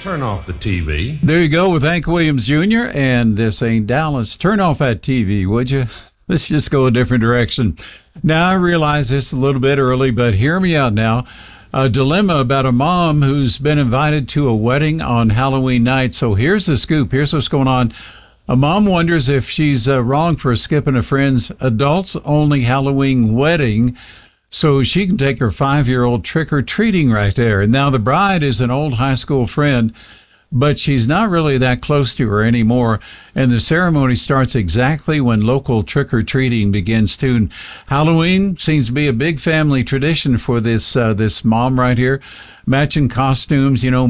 turn off the TV. There you go with Hank Williams Jr. and This Ain't Dallas. Turn off that TV, would you? Let's just go a different direction. Now, I realize this is a little bit early, but hear me out now. A dilemma about a mom who's been invited to a wedding on Halloween night. So here's the scoop. Here's what's going on. A mom wonders if she's wrong for skipping a friend's adults-only Halloween wedding so she can take her 5-year-old trick-or-treating right there. And now the bride is an old high school friend, but she's not really that close to her anymore. And the ceremony starts exactly when local trick-or-treating begins too. And Halloween seems to be a big family tradition for this mom right here. Matching costumes,